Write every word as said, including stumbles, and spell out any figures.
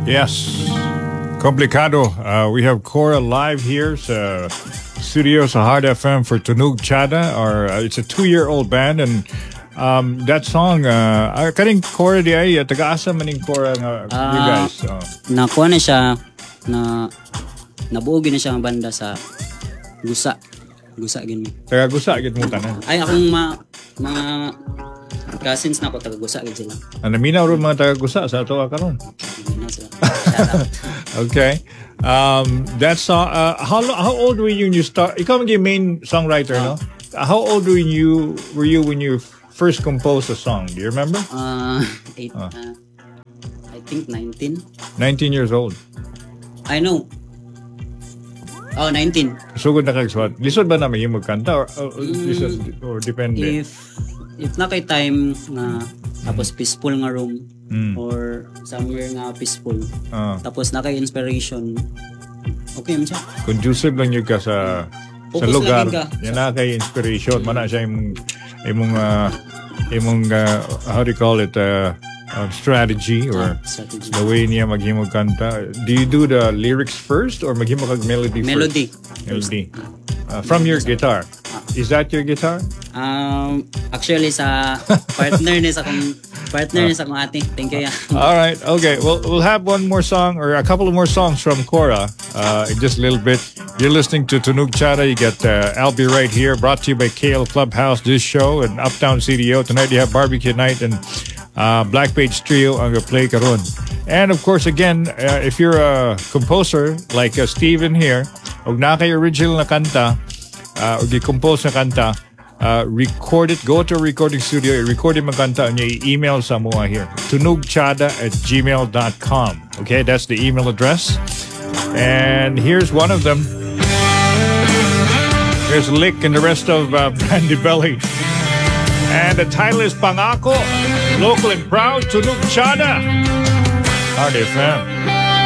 Yes. Complicado. Uh, we have Cora live here sa studio sa Hard F M for Tunog Chada. Or uh, it's a two-year-old band, and um, that song, uh, uh, kaning Cora di ay taga-asa maning Cora nga uh, you guys. Uh, nakuha na siya na nabuogin na siya ang banda sa Gusa. Gusa gin mo. Taga-Gusa gid mo tanan. Ay akong ma mga cousins na ko taga-Gusa gid sila. Ano minaw ron mga taga-Gusa sa ato karon. Okay. Um, that song. Uh, how how old were you when you start? Ikaw ang main songwriter, uh, no? How old were you? Were you when you first composed a song? Do you remember? Uh, eight. Uh. Uh, I think nineteen. Nineteen years old. I know. Oh, nineteen. Sugod na kag-swat. Lisod ba naman yung magkanta or or, mm, or depende? If if na kay time nga tapos peaceful nga room mm. or somewhere nga peaceful. Uh. Tapos na kay inspiration. Okay man siya. Conducive lang yun ka sa Focus sa lugar. Yan na kay inspiration. Mana siya imong imong uh, imong uh, how do you call it uh, uh, strategy or uh, strategy. The way niya maghimo kanta. Do you do the lyrics first or maghimo kag melody melody first? Melody. Uh, from your guitar. Is that your guitar? Um, actually sa partner ni sa kong partner ni sa kong ate. Thank you. All right. Okay. Well, we'll have one more song or a couple of more songs from Cora uh, in just a little bit. You're listening to Tunog Chada. You get uh, I'll Be Right Here, brought to you by K L Clubhouse, this show, and Uptown C D O. Tonight you have Barbecue Night and uh, Black Page Trio ang play karon. And of course, again, uh, if you're a composer like uh, Steven here, og na kay original na kanta, uh, og i-compose na kanta, uh, record it, go to a recording studio, i-record yung kanta, and i-email sa mga here. tunugchada at gmail dot com. Okay, that's the email address. And here's one of them. Here's Lick and the rest of uh, Brandy Belly. And the title is Pangako, local and proud, Tunog Chada. Hard F M.